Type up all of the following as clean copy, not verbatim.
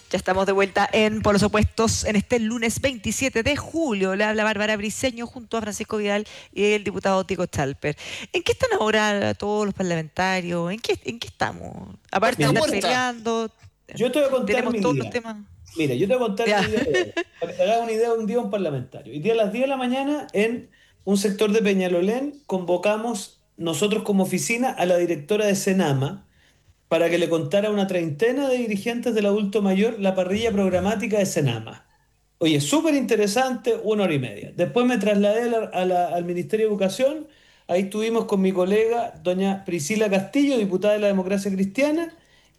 Ya estamos de vuelta en Por los Opuestos en este lunes 27 de julio. Le habla Bárbara Briceño junto a Francisco Vidal y el diputado Tico Chalper. ¿En qué están ahora todos los parlamentarios? ¿En qué estamos? Aparte de Puerta a andar puerta. peleando, Yo te voy a contar tenemos mi todos los día. temas. Mira, yo te voy a contar Ya. mi día de hoy. Para que te hagas una idea de un día un parlamentario. Hoy día a las 10 de la mañana en un sector de Peñalolén convocamos nosotros como oficina a la directora de Senama para que le contara a una treintena de dirigentes del adulto mayor la parrilla programática de Senama. Oye, súper interesante, 1 hora y media. Después me trasladé al Ministerio de Educación. Ahí estuvimos con mi colega, doña Priscila Castillo, diputada de la Democracia Cristiana,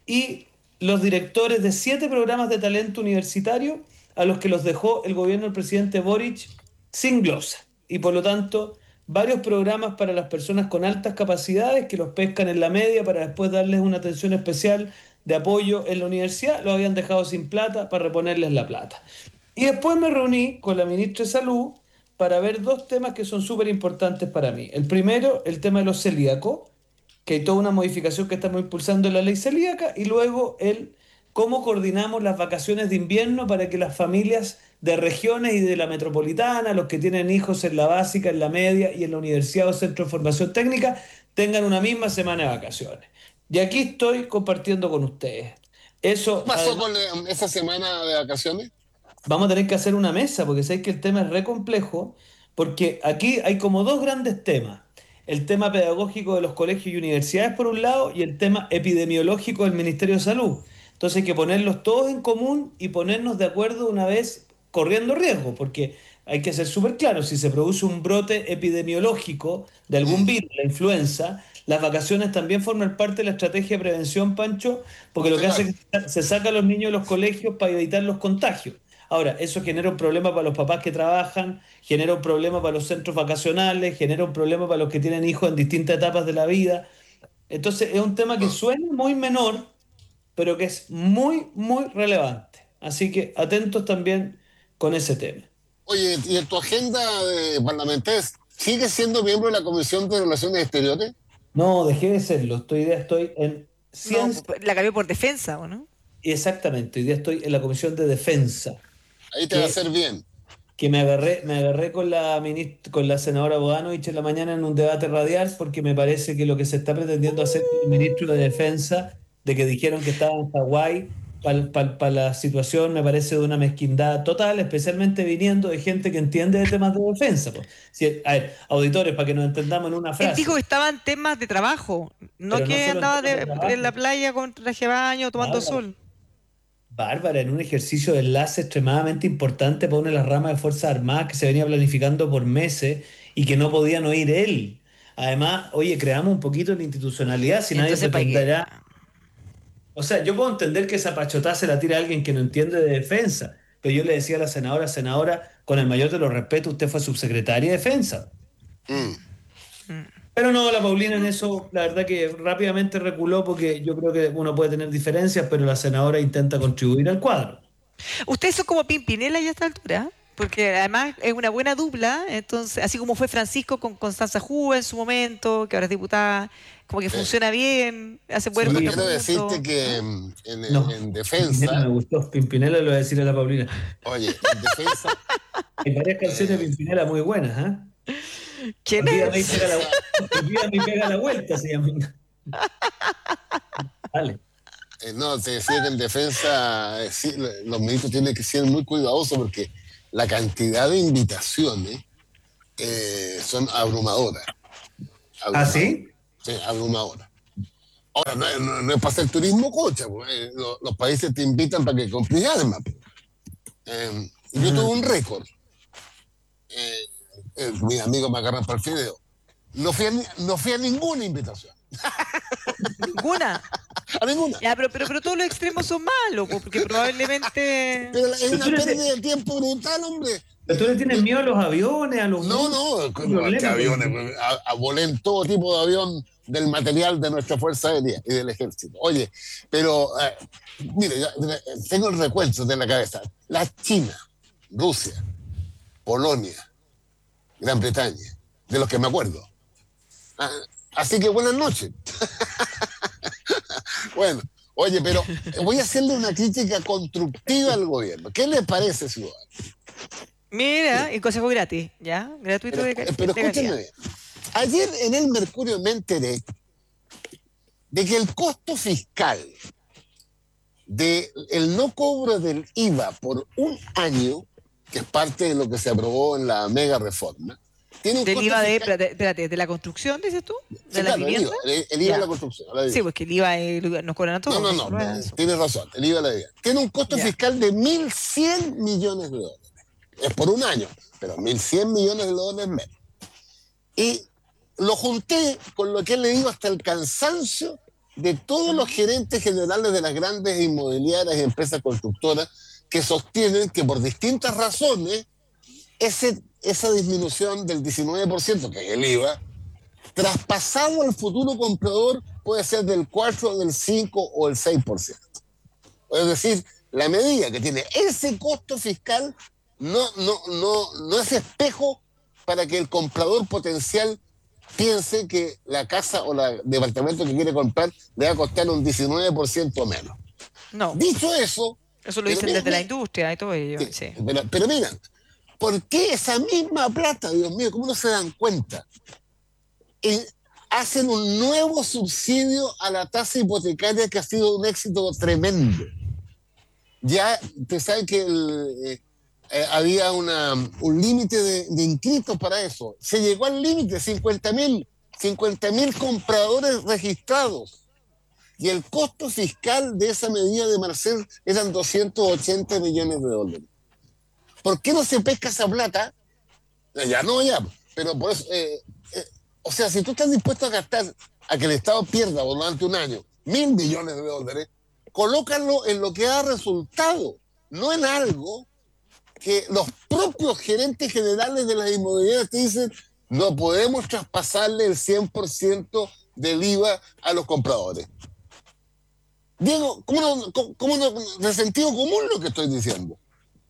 y los directores de 7 programas de talento universitario a los que los dejó el gobierno del presidente Boric sin glosa. Y por lo tanto, varios programas para las personas con altas capacidades que los pescan en la media para después darles una atención especial de apoyo en la universidad, los habían dejado sin plata para reponerles la plata. Y después me reuní con la ministra de Salud para ver 2 temas que son súper importantes para mí. El primero, el tema de los celíacos, que hay toda una modificación que estamos impulsando en la ley celíaca, y luego el cómo coordinamos las vacaciones de invierno para que las familias de regiones y de la metropolitana, los que tienen hijos en la básica, en la media y en la universidad o centro de formación técnica, tengan una misma semana de vacaciones. Y aquí estoy compartiendo con ustedes. ¿Qué Eso, pasó además, con esa semana de vacaciones? vamos a tener que hacer una mesa, porque sabéis que el tema es re complejo, porque aquí hay como 2 grandes temas. El tema pedagógico de los colegios y universidades por un lado y el tema epidemiológico del Ministerio de Salud. Entonces hay que ponerlos todos en común y ponernos de acuerdo una vez corriendo riesgo, porque hay que ser súper claro, si se produce un brote epidemiológico de algún virus, la influenza, las vacaciones también forman parte de la estrategia de prevención, Pancho, porque lo Sí, que hace claro. es que se saca a los niños de los colegios para evitar los contagios. Ahora, eso genera un problema para los papás que trabajan, genera un problema para los centros vacacionales, genera un problema para los que tienen hijos en distintas etapas de la vida. Entonces, es un tema que suena muy menor, pero que es muy, muy relevante. Así que atentos también con ese tema. Oye, ¿y en tu agenda de parlamentaria sigues siendo miembro de la Comisión de Relaciones Exteriores? No, dejé de serlo. Hoy día estoy en No, ciencia. la cambió por defensa, ¿o no? Exactamente, hoy día estoy en la Comisión de Defensa, Ahí te va a que, hacer bien. que me agarré con la senadora Bodanovich en la mañana en un debate radial, porque me parece que lo que se está pretendiendo hacer con el ministro de Defensa, de que dijeron que estaba en Hawái para la situación, me parece de una mezquindad total, especialmente viniendo de gente que entiende de temas de defensa, po. Si, a ver, auditores, para que nos entendamos en una Él dijo frase, que estaban temas de trabajo, no pero no que solo en andaba temas de en la trabajo. playa con traje de baño tomando Bárbara, sol. Bárbara, en un ejercicio de enlace extremadamente importante para una de las ramas de Fuerzas Armadas que se venía planificando por meses y que no podían oír él. Además, oye, creamos un poquito de institucionalidad si nadie Entonces, ¿para qué? pretenderá. O sea, yo puedo entender que esa pachotada se la tira a alguien que no entiende de defensa, pero yo le decía a la senadora, con el mayor de los respetos, usted fue subsecretaria de defensa. Mm. Mm. Pero no, la Paulina en eso, la verdad que rápidamente reculó porque yo creo que uno puede tener diferencias, pero la senadora intenta contribuir al cuadro. Ustedes son como Pimpinela ya a esta altura, porque además es una buena dupla, entonces, así como fue Francisco con Constanza Juba en su momento, que ahora es diputada, como que Sí. funciona bien, hace buen Bueno, Sí, quiero decirte contrapunto, que ¿no? no, en Pimpinela me defensa, gustó. Pimpinela le voy a decir a la Paulina. oye, en defensa, Hay varias canciones de eh, Pimpinela muy buenas, ¿ah? ¿Quién en Olvídame y es? pega defensa, olvídame y pega la vuelta, se llama. Vale. no, te decía que en defensa sí, los ministros tienen que ser muy cuidadosos porque la cantidad de invitaciones son abrumadoras, ¿Ah, abrumadoras, sí? sí, abrumadoras. Ahora, no es para hacer turismo cocha, pues, los países te invitan para que compres armas. Yo tuve Ah, un récord, eh, mis amigos me agarran para el fideo. No fui a ninguna invitación, Ninguna. a ninguna. Ya, pero todos los extremos son malos, po, porque probablemente... Pero es pero una pérdida de tiempo brutal, hombre. tú le tienes Yo, miedo a los aviones, a los no, buses, no, un ¿qué problema con aviones? eso. Pues, volé en todo tipo de avión del material de nuestra Fuerza Aérea y del Ejército. Oye, pero mire, tengo el recuento de la cabeza. La China, Rusia, Polonia, Gran Bretaña, de los que me acuerdo. Ah, así que buenas noches. Bueno, Oye, pero voy a hacerle una crítica constructiva al gobierno. ¿Qué le parece, ciudadano? Mira, y consejo gratis, ¿ya? Gratuito Pero de escúchenme calidad. bien. Ayer en el Mercurio me enteré de que el costo fiscal del no cobro del IVA por un año, que es parte de lo que se aprobó en la mega reforma, tiene un Del costo IVA fiscal. espérate, de la construcción, dices tú, de Sí, las claro, viviendas. el IVA de la Ya. construcción, la Sí, vivienda. pues que el IVA nos cobran a No, todos, no, no no, solo a eso. tienes razón, el IVA de la vivienda. Tiene un costo Ya. fiscal de 1.100 millones de dólares. Es por un año, pero 1.100 millones de dólares menos. Y lo junté con lo que he leído hasta el cansancio de todos los gerentes generales de las grandes inmobiliarias y empresas constructoras que sostienen que por distintas razones esa disminución del 19%, que es el IVA, traspasado al futuro comprador puede ser del 4, del 5 o el 6%. Es decir, la medida que tiene ese costo fiscal no es espejo para que el comprador potencial piense que la casa o el departamento que quiere comprar le va a costar un 19% menos. No, Dicho eso, eso lo pero dicen mira, desde la industria y todo ello, sí, sí. pero mira, ¿por qué esa misma plata, Dios mío, cómo no se dan cuenta? Eh, Hacen un nuevo subsidio a la tasa hipotecaria que ha sido un éxito tremendo. Ya ustedes saben que había un límite de inscritos para eso. Se llegó al límite, 50.000 compradores registrados. Y el costo fiscal de esa medida de Marcel eran 280 millones de dólares. ¿Por qué no se pesca esa plata? Ya no, ya. Pero por eso, o sea, si tú estás dispuesto a gastar, a que el Estado pierda durante un año 1.000 millones de dólares, colócalo en lo que ha resultado, no en algo que los propios gerentes generales de las inmobiliarias te dicen: no podemos traspasarle el 100% del IVA a los compradores. Diego, ¿cómo no, de sentido común lo que estoy diciendo?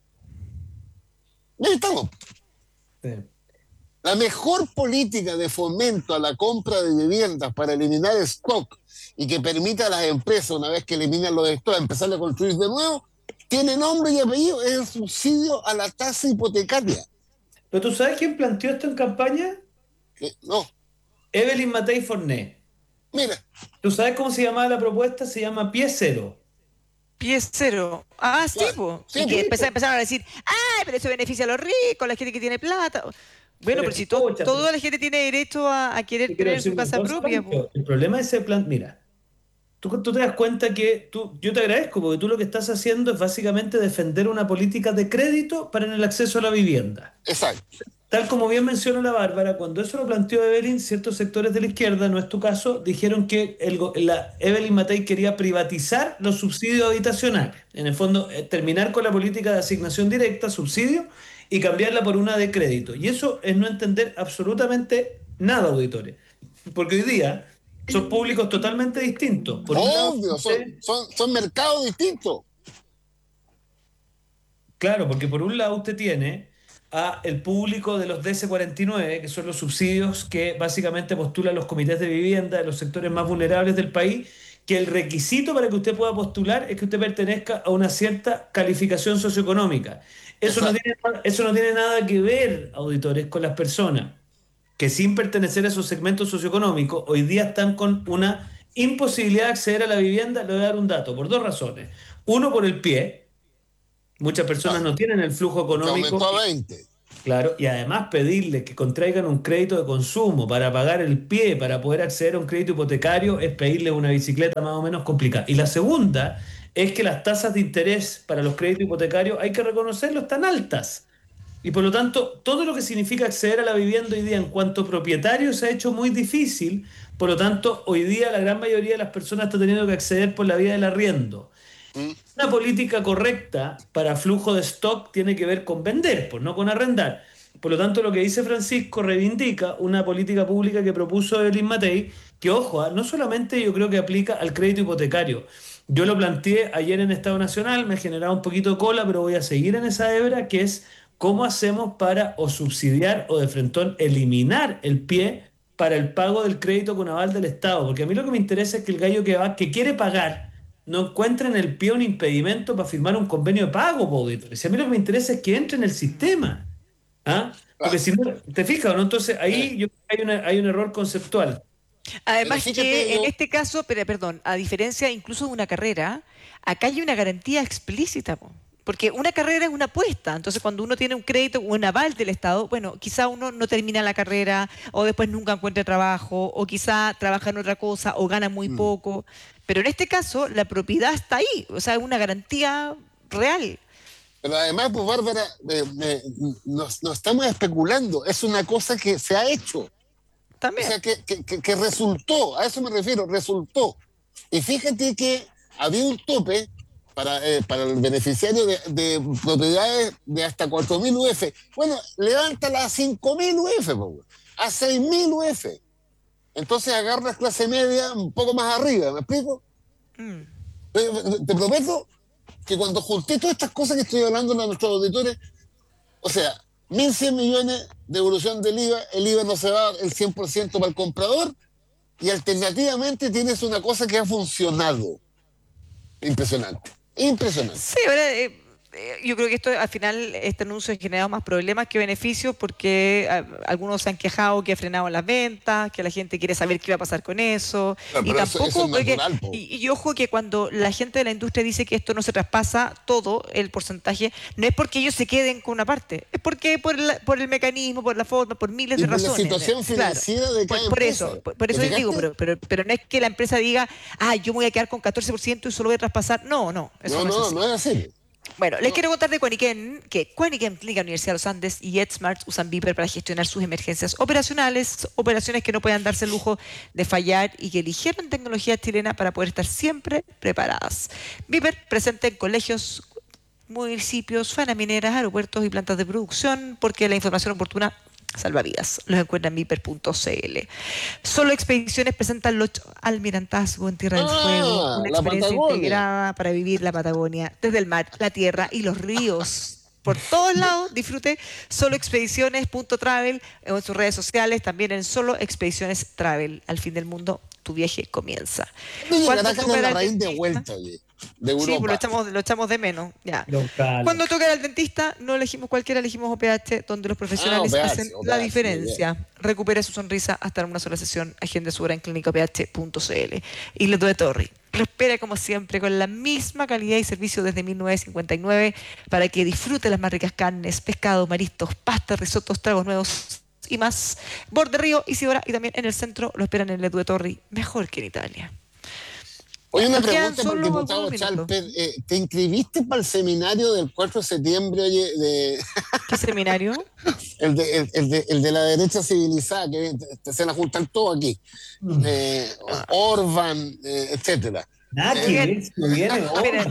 Ahí estamos. Sí. La mejor política de fomento a la compra de viviendas para eliminar stock y que permita a las empresas, una vez que eliminan los stock, empezar a construir de nuevo, tiene nombre y apellido: es el subsidio a la tasa hipotecaria. ¿Pero tú sabes quién planteó esto en campaña? No, Evelyn Matei Forné. mira, ¿Tú sabes cómo se llamaba la propuesta? Se llama Pie Cero. Pie cero. Ah, sí, claro, pues. sí, Y que pues, empezaron a decir, ay, pero eso beneficia a los ricos, a la gente que tiene plata. Bueno, Pero pero si escucha, toda la gente tiene derecho a querer te quiero tener decir su una casa cosa, propia, pues. Pancho. El problema de ese plan, mira, tú te das cuenta que yo te agradezco porque tú lo que estás haciendo es básicamente defender una política de crédito para en el acceso a la vivienda. exacto. Tal como bien menciona la Bárbara, cuando eso lo planteó Evelyn, ciertos sectores de la izquierda, no es tu caso, dijeron que la Evelyn Matei quería privatizar los subsidios habitacionales. En el fondo, terminar con la política de asignación directa, subsidio, y cambiarla por una de crédito. Y eso es no entender absolutamente nada, auditores. Porque hoy día son públicos totalmente distintos. Por un lado, Obvio, son mercados distintos. claro, porque por un lado usted tiene a el público de los DC-49, que son los subsidios que básicamente postulan los comités de vivienda de los sectores más vulnerables del país, que el requisito para que usted pueda postular es que usted pertenezca a una cierta calificación socioeconómica. Exacto. Eso no tiene nada que ver, auditores, con las personas que sin pertenecer a esos segmentos socioeconómicos hoy día están con una imposibilidad de acceder a la vivienda. Le voy a dar un dato, por dos razones. Uno, por el pie. Muchas personas Claro, no tienen el flujo porque aumentó económico, a 20. claro, y además pedirle que contraigan un crédito de consumo para pagar el pie, para poder acceder a un crédito hipotecario, es pedirle una bicicleta más o menos complicada. Y la segunda es que las tasas de interés para los créditos hipotecarios, hay que reconocerlo, están altas. Y por lo tanto, todo lo que significa acceder a la vivienda hoy día en cuanto propietario se ha hecho muy difícil. Por lo tanto, hoy día la gran mayoría de las personas está teniendo que acceder por la vía del arriendo. ¿Mm? Una política correcta para flujo de stock tiene que ver con vender, pues no con arrendar. Por lo tanto, lo que dice Francisco reivindica una política pública que propuso Evelyn Matei, que ojo, no solamente yo creo que aplica al crédito hipotecario. Yo lo planteé ayer en Estado Nacional, me ha generado un poquito de cola, pero voy a seguir en esa hebra, que es cómo hacemos para o subsidiar o de frentón eliminar el pie para el pago del crédito con aval del Estado. Porque a mí lo que me interesa es que el gallo que quiere pagar no encuentren el pie un impedimento para firmar un convenio de pago, po, auditores. Si a mí lo que me interesa es que entre en el sistema. ¿Ah? Porque Claro. si no, ¿te fijas, no? Entonces ahí Eh, yo creo que hay un error conceptual. pero Además fíjate que en yo, este caso, pero, perdón, a diferencia incluso de una carrera, acá hay una garantía explícita, po. Porque una carrera es una apuesta. Entonces, cuando uno tiene un crédito o un aval del Estado, bueno, quizá uno no termina la carrera o después nunca encuentra trabajo o quizá trabaja en otra cosa o gana muy mm, poco. Pero en este caso, la propiedad está ahí. O sea, es una garantía real pero además, pues Bárbara, no estamos especulando, es una cosa que se ha hecho. O también. sea, que resultó, a eso me refiero, resultó. Y fíjate que había un tope para el beneficiario de propiedades de hasta 4.000 UF. Bueno, levántala a 5.000 UF, po, a 6.000 UF. Entonces agarras clase media un poco más arriba, ¿me explico? Mm. Te prometo que cuando junté todas estas cosas que estoy hablando a nuestros auditores, o sea, 1.100 millones de evolución del IVA, el IVA no se va el 100% para el comprador, y alternativamente tienes una cosa que ha funcionado. Impresionante. Impresionante. Sí, ahora, yo creo que esto al final, este anuncio ha generado más problemas que beneficios porque algunos se han quejado que ha frenado las ventas, que la gente quiere saber qué va a pasar con eso. Claro, Y pero eso es tampoco, porque, natural, po. y ojo que cuando la gente de la industria dice que esto no se traspasa todo el porcentaje, no es porque ellos se queden con una parte, es porque por el mecanismo, por la forma, por miles Y de por la razones. situación Claro. financiera de cada Por empresa. eso, por ¿Te eso yo digo, fijaste? pero no es que la empresa diga, ah, yo me voy a quedar con 14% y solo voy a traspasar. No, no, eso No, no es no, así. no es así. Bueno, les No. quiero contar de Quaniquem, que Quaniquem Clínica Universidad de los Andes y JetSmart usan Viper para gestionar sus emergencias operacionales, operaciones que no puedan darse el lujo de fallar y que eligieron tecnología chilena para poder estar siempre preparadas. Viper presente en colegios, municipios, faenas mineras, aeropuertos y plantas de producción, porque la información oportuna salva vidas. Los encuentran en viper.cl. Solo Expediciones presenta Los Almirantazgo en Tierra del Fuego, Ah, una la experiencia Patagonia. integrada para vivir la Patagonia, desde el mar, la tierra y los ríos. Por todos lados, disfrute soloexpediciones.travel en sus redes sociales, también en Solo Expediciones Travel. Al fin del mundo, tu viaje comienza. ¿Cuándo llegará Cuando acá toca ir la al raíz de dentista, vuelta, oye, de sí, pues Europa? lo echamos de menos, ya. Don Carlos. Cuando toca ir al dentista, no elegimos cualquiera, elegimos OPH, donde los Ah, profesionales OPH, hacen la OPH, muy bien. diferencia. Recupere su sonrisa hasta en una sola sesión. Agenda su hora en clínicoph.cl. Y le doy Torri. Lo espera como siempre con la misma calidad y servicio desde 1959 para que disfrute las más ricas carnes, pescados, mariscos, pastas, risotos, tragos nuevos y más. Borde Río, Isidora y también en el centro lo esperan en el Due Torri, mejor que en Italia. Oye, Ya, una nos quedan pregunta para el solo algunos diputado minutos. Chalper. ¿Te inscribiste para el seminario del 4 de septiembre, oye, ¿Qué seminario? el de la derecha civilizada, que se van a juntar todos aquí? Mm. Orban, etcétera. Nada que Eh, Oigan, ver, si no viene miren, hoy.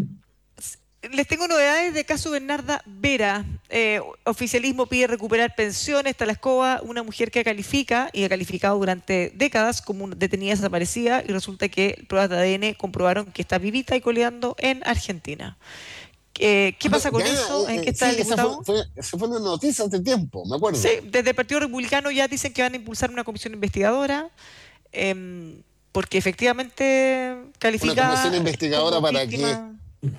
les tengo novedades de caso Bernarda Vera. Oficialismo pide recuperar pensiones. Está la escoba, una mujer que califica y ha calificado durante décadas como una detenida desaparecida y resulta que pruebas de ADN comprobaron que está vivita y coleando en Argentina. ¿Qué pasa con eso? ¿En qué está el sí, diputado? esa fue una noticia hace tiempo, me Sí, acuerdo. desde el Partido Republicano ya dicen que van a impulsar una comisión investigadora porque efectivamente Una comisión califica investigadora como para que víctima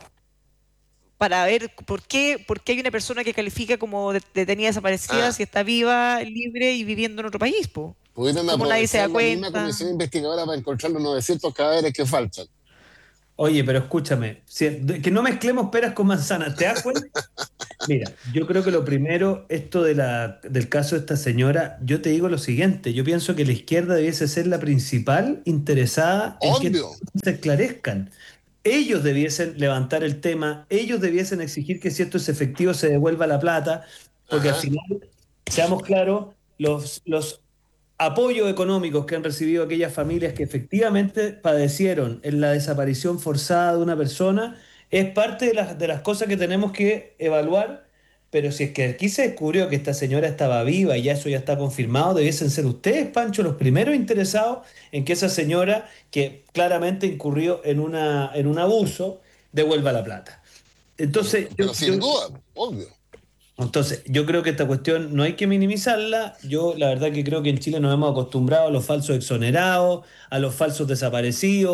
para ver por qué hay una persona que califica como detenida desaparecida ah, si está viva, libre y viviendo en otro país, po. pudieran Como nadie se da aprovechar la misma cuenta. comisión investigadora para encontrar los 900 cadáveres que faltan. Oye, pero escúchame, que no mezclemos peras con manzanas, ¿te das cuenta? Mira, yo creo que lo primero, esto del caso de esta señora, yo te digo lo siguiente, yo pienso que la izquierda debiese ser la principal interesada en que Obvio. se esclarezcan. Ellos debiesen levantar el tema, ellos debiesen exigir que si esto es efectivo se devuelva la plata, porque al Ajá. final, seamos claros, los apoyos económicos que han recibido aquellas familias que efectivamente padecieron en la desaparición forzada de una persona es parte de las cosas que tenemos que evaluar, pero si es que aquí se descubrió que esta señora estaba viva y ya eso ya está confirmado, debiesen ser ustedes, Pancho, los primeros interesados en que esa señora, que claramente incurrió en un abuso, devuelva la plata. Entonces, Pero sin duda, obvio. yo creo que esta cuestión no hay que minimizarla. Yo la verdad que creo que en Chile nos hemos acostumbrado a los falsos exonerados, a los falsos desaparecidos,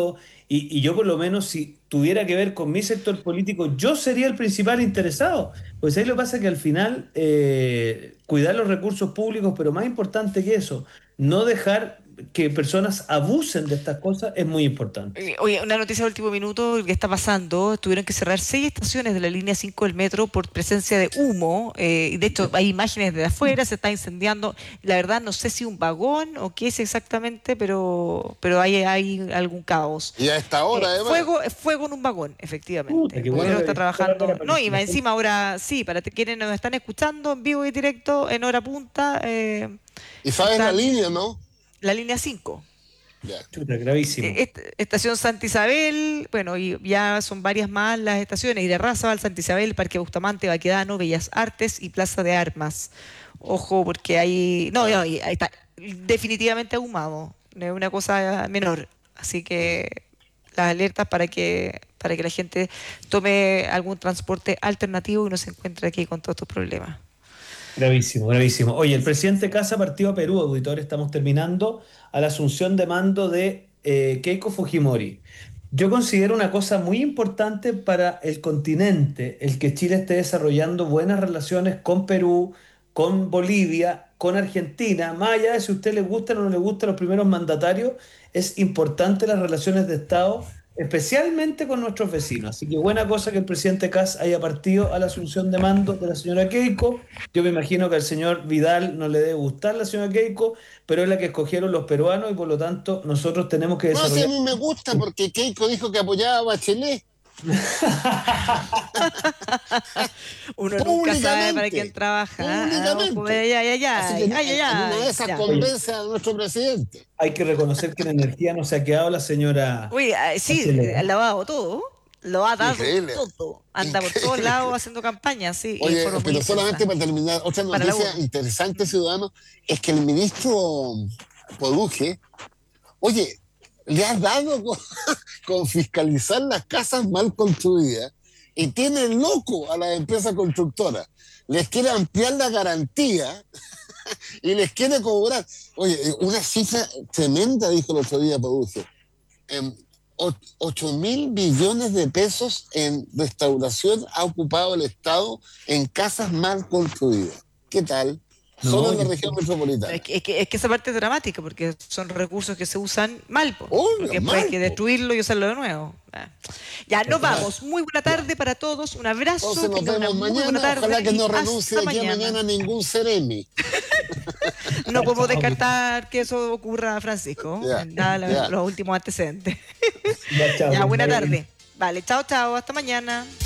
Y yo por lo menos si tuviera que ver con mi sector político, yo sería el principal interesado. Pues ahí lo que pasa es que al final cuidar los recursos públicos, pero más importante que eso, no dejar que personas abusen de estas cosas es muy importante. Oye, una noticia de último minuto, ¿qué está pasando? Tuvieron que cerrar 6 estaciones de la línea 5 del metro por presencia de humo. Y de hecho, hay imágenes de afuera, se está incendiando. La verdad, no sé si un vagón o qué es exactamente, pero hay algún caos. Y a esta hora, además. Fuego en un vagón, efectivamente. Puta, qué El bueno bombero que está trabajando. No, y la más gente- encima ahora sí, para quienes nos están escuchando en vivo y directo, en hora punta, ¿Y sabes la están línea, no? la línea 5. Ya. Chuta, gravísimo. Estación Santa Isabel, bueno, y ya son varias más las estaciones, y de Razabal, Santa Isabel, Parque Bustamante, Baquedano, Bellas Artes y Plaza de Armas. Ojo, porque hay, no, no, y ahí está definitivamente ahumado, no es una cosa menor. Así que las alertas para que la gente tome algún transporte alternativo y no se encuentre aquí con todos estos problemas. Gravísimo, gravísimo. Oye, el presidente Kasa partió a Perú, auditor, estamos terminando, a la asunción de mando de Keiko Fujimori. Yo considero una cosa muy importante para el continente, el que Chile esté desarrollando buenas relaciones con Perú, con Bolivia, con Argentina. Más allá de si a usted le gustan o no le gustan los primeros mandatarios, es importante las relaciones de Estado, especialmente con nuestros vecinos. Así que buena cosa que el presidente Kass haya partido a la asunción de mando de la señora Keiko. Yo me imagino que al señor Vidal no le debe gustar la señora Keiko, pero es la que escogieron los peruanos y por lo tanto nosotros tenemos que No, sí, a desarrollar. mí me gusta porque Keiko dijo que apoyaba a Bachelet Uno nunca sabe para quién públicamente. trabaja. Ojo, Públicamente. ay, ay, Así que ay, ay, ay, en una de ay, esas ya. Oye, convence a nuestro presidente. hay que reconocer que en energía no se ha quedado la señora Uy, sí, Bachelet, ¿eh? lo ha dado todo. Lo ha dado Increíble. todo. Anda por todos Increíble. lados haciendo campaña, sí, y en Oye, forma muy pero solamente intensa. para terminar, otra Para la noticia urna. interesante, ciudadano, es que el ministro Poduje, oye, le ha dado con fiscalizar las casas mal construidas y tiene loco a las empresas constructoras. Les quiere ampliar la garantía y les quiere cobrar. Oye, una cifra tremenda, dijo el otro día Poduje. 8.000 billones de pesos en restauración ha ocupado el Estado en casas mal construidas. ¿Qué tal? Solo No, en la región metropolitana. Es que esa parte es dramática porque son recursos que se usan mal, po, Obvio, porque después hay mal, que po. destruirlo y usarlo de nuevo. Ya, nos vamos. Muy buena tarde para todos. Un abrazo. Entonces nos Tengan una vemos muy buena mañana. tarde. Ojalá que Y no renuncie hasta de aquí a mañana ningún Ceremi. No podemos descartar que eso ocurra, Francisco. Ya, En nada ya. los últimos antecedentes. ya chao, Ya, que les buena vaya bien. tarde. Vale, chao, chao. Hasta mañana.